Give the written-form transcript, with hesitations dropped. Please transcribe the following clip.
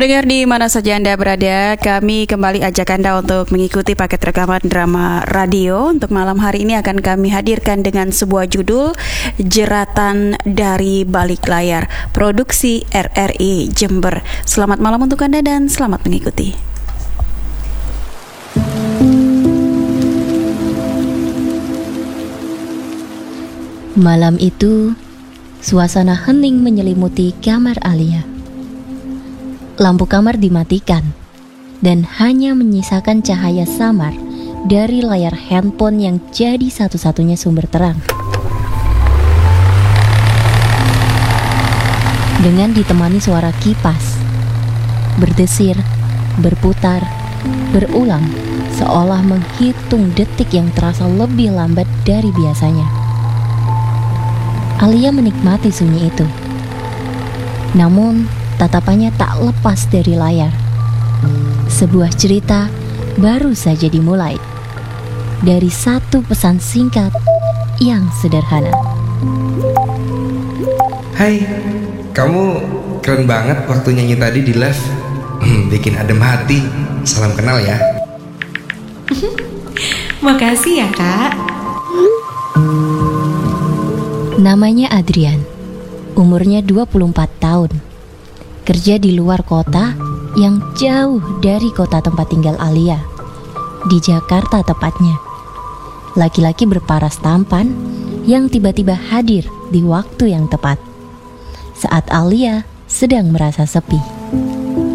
Pendengar di mana saja Anda berada, kami kembali ajak Anda untuk mengikuti paket rekaman drama radio. Untuk malam hari ini akan kami hadirkan dengan sebuah judul Jeratan dari Balik Layar, produksi RRI Jember. Selamat malam untuk Anda dan selamat mengikuti. Malam itu, suasana hening menyelimuti kamar Alia. Lampu kamar dimatikan dan hanya menyisakan cahaya samar dari layar handphone yang jadi satu-satunya sumber terang. Dengan ditemani suara kipas, berdesir, berputar, berulang, seolah menghitung detik yang terasa lebih lambat dari biasanya. Alia menikmati sunyi itu. Namun, tatapannya tak lepas dari layar. Sebuah cerita baru saja dimulai dari satu pesan singkat yang sederhana. Hai, kamu keren banget waktu nyanyi tadi di live. Bikin adem hati. Salam kenal ya. Makasih ya kak. Namanya Adrian, umurnya 24 tahun. Kerja di luar kota yang jauh dari kota tempat tinggal Alia, di Jakarta tepatnya. Laki-laki berparas tampan yang tiba-tiba hadir di waktu yang tepat saat Alia sedang merasa sepi.